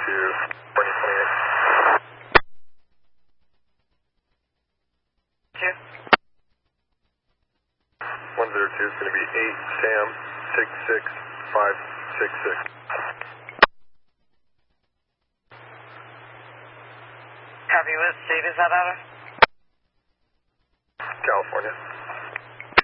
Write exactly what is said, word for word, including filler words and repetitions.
California twenty-eight. Two. one zero two is going to be eight Sam six six five six six. Copy, what state is that out of? California.